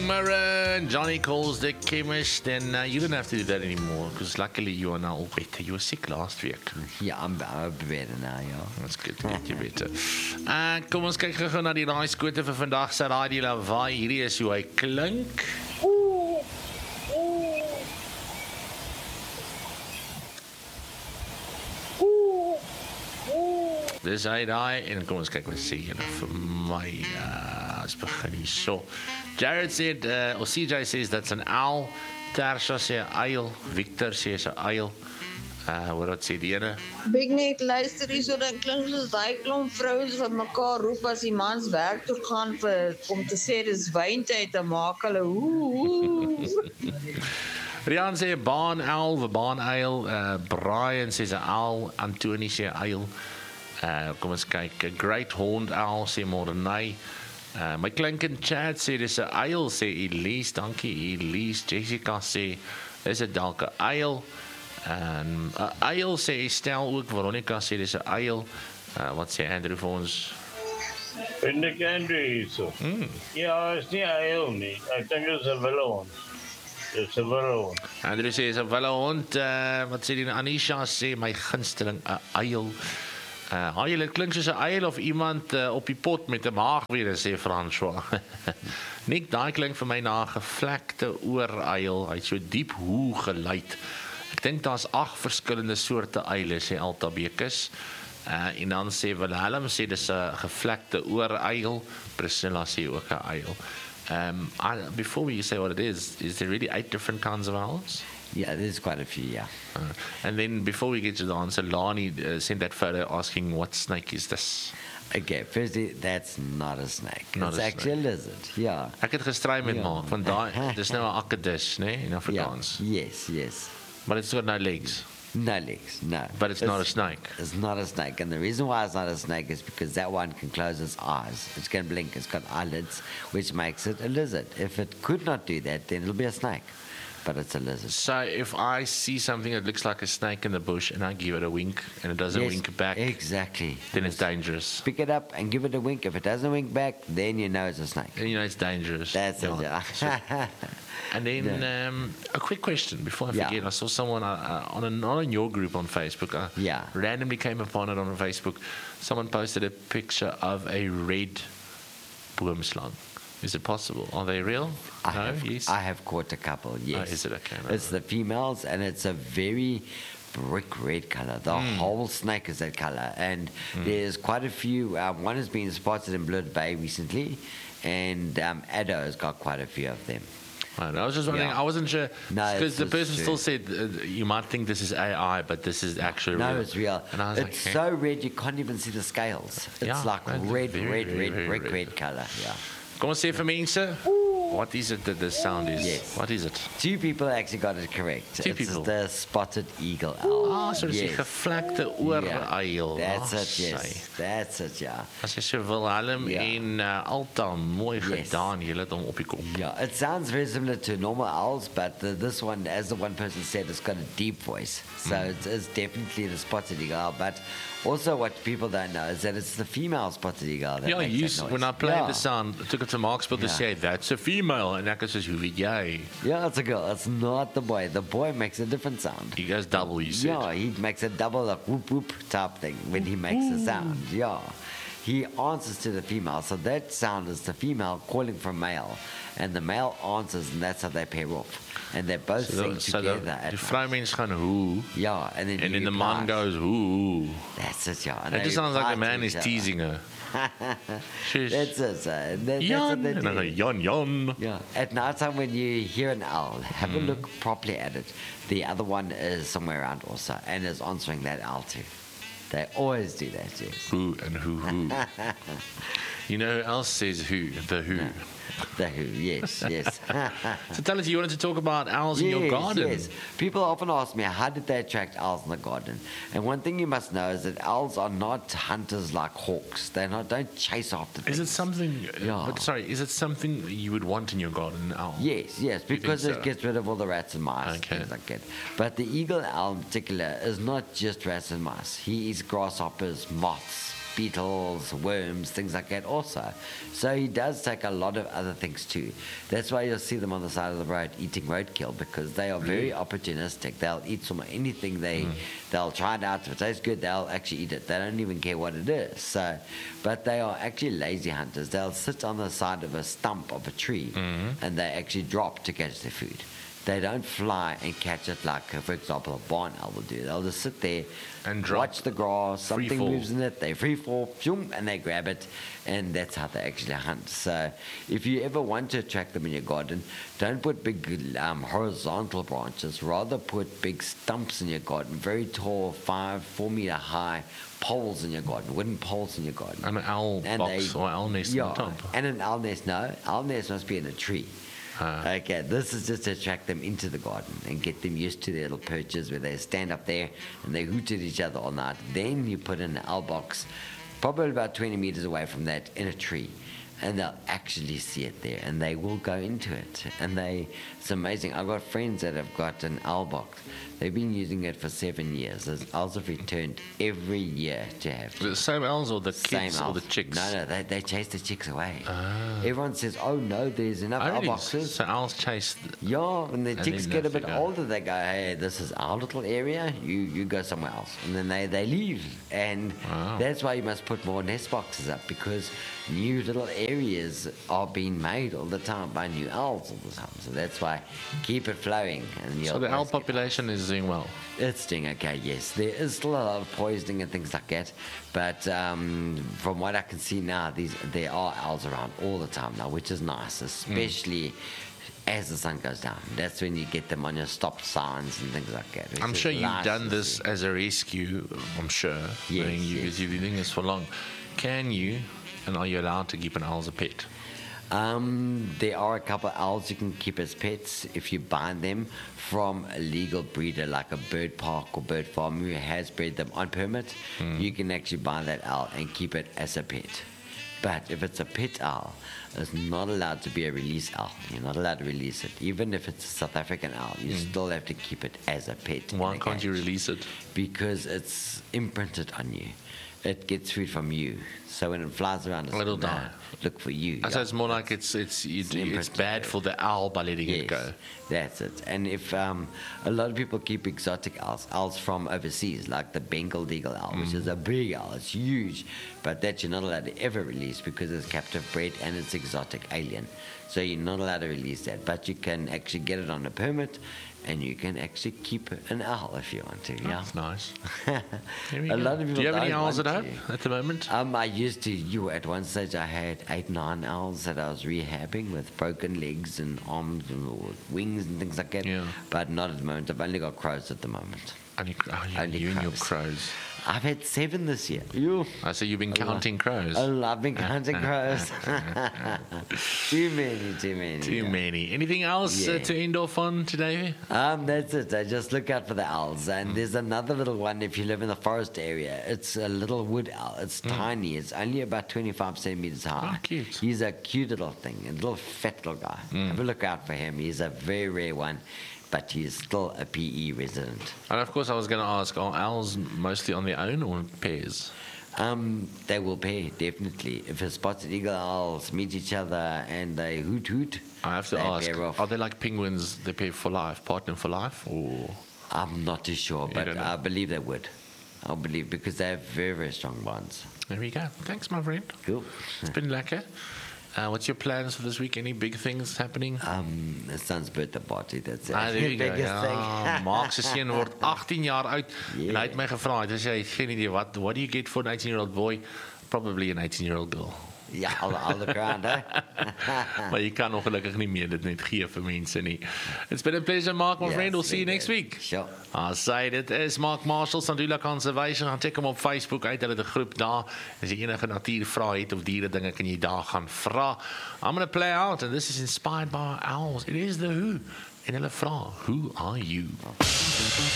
Marin. Johnny calls the chemist, and you don't have to do that anymore because luckily you are now all better. You were sick last week. Yeah, I'm better now, yeah. That's good to get you better. Kom ons kyk gou na die raaiskote vir vandag se Radio Lawaai. Hierdie is hoe hy klink. Dis hy daai en kom ons kyk wat sê julle vir my. Ons begin hier so. Jared said, or CJ says that's an owl. Tarsha sê uil. Victor sê is 'n uil. Wat sê die ene? Big net luister hier so, dan klink soos daai klomp vrouens wat mekaar roep as die mans werk toe gaan om te sê dis wyntyd te maak hulle Rian sê 'n barn owl, 'n barn uil. Brian sê 'n owl. Antoni sê uil. Kom ons kyk. 'n great horned owl sê Morney. My klinken chat sê dis 'n uil sê Elise. Dankie Elise. Jessica sê is dit dalk 'n uil. En uil sê Estelle ook. Veronica sê dis 'n uil. Wat sê Andrew vir ons? En ek Andrew hierso. Ja, is nie uil nie. Ek dink dit is 'n wilde hond. Dis 'n wilde hond. Andrew sê is 'n wilde hond. Wat sê die Anisha sê my gunsteling 'n uil. Dit klink soos 'n uil of iemand op die pot met 'n maagvirus sê François. Nick, daai klink vir my na 'n gevlekte ooruil. Hy't so diep hoe geluid. Ek dink daar's 8 verskillende soorte uile sê Altabekus. En dan sê Willem sê dis 'n gevlekte ooruil. Priscilla sê ook 'n uil. Before we say what it is there really 8 different kinds of owls? Yeah, there's quite a few, yeah. And then before we get to the answer, Lani sent that photo asking what snake is this? Okay, firstly, that's not a snake. Not it's a actually a lizard, yeah. Ek het gestry met maak want daai dis nou 'n akkedis, né, in Afrikaans. Yeah. Yes. But it's got no legs. No legs, no. But it's not a snake. It's not a snake, and the reason why it's not a snake is because that one can close its eyes. It can blink. It's got eyelids, which makes it a lizard. If it could not do that, then it'll be a snake. But it's a lizard. So if I see something that looks like a snake in the bush and I give it a wink and it doesn't wink back, exactly, then it's dangerous. Pick it up and give it a wink. If it doesn't wink back, then you know it's a snake. And you know it's dangerous. That's it. And then a quick question before I forget. I saw someone on your group on Facebook. Randomly came upon it on Facebook. Someone posted a picture of a red boomslang. Is it possible? Are they real? I have caught a couple, yes. Oh, is it okay? No, it's the females, and it's a very brick red color. The whole snake is that color. And there's quite a few. One has been spotted in Blood Bay recently, and Addo has got quite a few of them. I was just wondering, I wasn't sure, because the person still said you might think this is AI, but this is actually real. No, it's real. And I was it's so red you can't even see the scales. It's like red color. Yeah. Kom ons sê vir mense, what is it that the sound is? Yes. What is it? 2 people actually got it correct. It's the spotted eagle owl. So dis 'n gevlekte ooruil. That's it, yes. That's it, yeah. As jy so Willem en Altam, mooi gedaan, jy het hom op die kop. Yeah, it sounds very similar to normal owls, but this one, as the one person said, it's got a deep voice. So it's definitely the spotted eagle owl, but also what people don't know is that it's the female spotted eagle that makes that noise. When I played the sound, I took it to Marksville to say, that's a female, and ek is hoe weet jy? Yeah, it's a girl, it's not the boy. The boy makes a different sound. He goes double, you said. Yeah, he makes a double, like whoop whoop type thing when he makes the sound, yeah. He answers to the female, so that sound is the female calling for male, and the male answers, and that's how they pair off. And they both sing together. Die vrouwmens gaan hoe. Yeah, and then the man goes hoe. That's it, yeah. It just sounds like the man is teasing her. That's it. Jan, and then Jan. Yeah. At night time when you hear an owl, have a look properly at it. The other one is somewhere around also, and is answering that owl too. They always do that, yes. Who and who. You know who else says who? The who. No. The who, yes. So tell us, you wanted to talk about owls in your garden. Yes, people often ask me, how did they attract owls in the garden? And one thing you must know is that owls are not hunters like hawks. They don't chase after things. Is it something, is it something you would want in your garden, an owl? Yes, because it gets rid of all the rats and mice, things like that. But the eagle owl in particular is not just rats and mice. He eats grasshoppers, moths, beetles, worms, things like that also. So he does take a lot of other things too. That's why you'll see them on the side of the road eating roadkill, because they are very opportunistic. They'll eat anything they'll try it out. If it tastes good, they'll actually eat it. They don't even care what it is. So, but they are actually lazy hunters. They'll sit on the side of a stump of a tree and they actually drop to catch their food. They don't fly and catch it like, for example, a barn owl will do. They'll just sit there And drop. watch the grass, something Free fall. moves in it, they free fall, zoom, and they grab it, and that's how they actually hunt. So if you ever want to attract them in your garden, don't put big horizontal branches, rather put big stumps in your garden, very tall, 4 meter high poles in your garden, wooden poles in your garden. And an owl box or owl nest on top. And an owl nest, no. Owl nest must be in a tree. Okay, this is just to attract them into the garden and get them used to their little perches where they stand up there and they hoot at each other all night. Then you put in an owl box, probably about 20 meters away from that, in a tree. And they'll actually see it there, and they will go into it. And it's amazing. I've got friends that have got an owl box. They've been using it for 7 years. Those owls have returned every year to have. The same owls or the kids Same or owl. the chicks? No, they chase the chicks away. Everyone says, oh no, there's enough Oh, owl really? boxes. So owls chase. Yeah, when the And chicks then get a they bit go. older, they go, hey, this is our little area, you go somewhere else. And then they leave. And Wow. that's why you must put more nest boxes up, because new little areas are being made all the time by new owls all the time. So that's why keep it flowing. And So the owl population is doing well. it's doing okay, yes. There is still a lot of poisoning and things like that, but from what I can see now, there are owls around all the time now, which is nice, especially as the sun goes down. That's when you get them on your stop signs and things like that. I'm which sure is you've nice done to this see. as a rescue, I'm sure. Yes, knowing you, yes. because you've been doing this for long. Can you, and are you allowed to keep an owl as a pet? There are a couple of owls you can keep as pets if you buy them from a legal breeder like a bird park or bird farm who has bred them on permit. You can actually buy that owl and keep it as a pet. But if it's a pet owl, it's not allowed to be a release owl. You're not allowed to release it. Even if it's a South African owl, you still have to keep it as a pet. in Why a can't you cage. release it? Because it's imprinted on you. It gets food from you. So when it flies around, it's It'll gonna die. look for you. So it's more like it's imprinted. bad for the owl by letting it Yes, go. that's it. And if a lot of people keep exotic owls from overseas, like the Bengal eagle owl, which is a big owl, it's huge, but that you're not allowed to ever release because it's captive bred and it's exotic alien. So you're not allowed to release that, but you can actually get it on a permit, and you can actually keep an owl if you want to. Yeah, That's nice. a Here we go. lot of people. Do you have any don't owls at want home to. at the moment? I used to. At one stage, I had 8, 9 owls that I was rehabbing with broken legs and arms and wings and things like that. Yeah. But not at the moment. I've only got crows at the moment. Only only you and your crows. crows. I've had 7 this year. I see you've been counting crows. I've been counting crows. Too many. Too many. Anything else Yeah. to end off on today? That's it. I just look out for the owls. And there's another little one if you live in the forest area. It's a little wood owl. It's tiny. It's only about 25 centimeters high. Oh, cute. He's a cute little thing, a little fat little guy. Have a look out for him. He's a very rare one, but he's still a PE resident. And of course, I was going to ask: are owls mostly on their own or in pairs? They will pair, definitely. If a spotted eagle owls meet each other and they hoot hoot, I have to they ask: pair off. are they like penguins? They pair for life, partner for life, or I'm not too sure, but don't know. I believe they would. I believe because they have very, very strong bonds. there we go. Thanks, my friend. Cool. It's been lekker. What's your plans for this week? Any big things happening? The son's birthday party, that's it. There you go. Biggest Ja, Mark se seun word 18 jaar oud. Yeah. En hy het my gevra, hy sê hy het geen idee what do you get for an 18-year-old boy? Probably an 18-year-old girl. Yeah, I'll look around, eh? Maar jy kan ongelukkig nie meer dit net gee vir mense nie. It's been a pleasure, Mark, my Yes, friend. We'll see you very next good. week. Sure. I say dit is Mark Marshall, Sandula Conservation. Gaan check hom op Facebook uit. Hulle het 'n groep daar. As jy enige natuurvrae het of diere dinge, kan jy daar gaan vra. I'm going to play out and this is inspired by owls. It is the Who. En hulle vra, who are you?